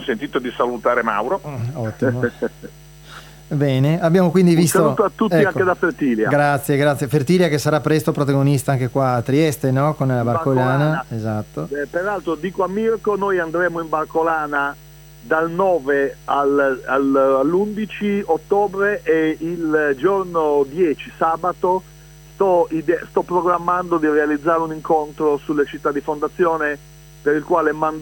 sentito di salutare Mauro. Ottimo. Bene, abbiamo quindi visto. Un saluto a tutti, ecco, anche da Fertilia. Grazie. Fertilia che sarà presto protagonista anche qua a Trieste, no? Con la Barcolana. Esatto. Peraltro dico a Mirko, noi andremo in Barcolana dal 9 all'11 ottobre e il giorno 10, sabato, sto programmando di realizzare un incontro sulle città di fondazione per il quale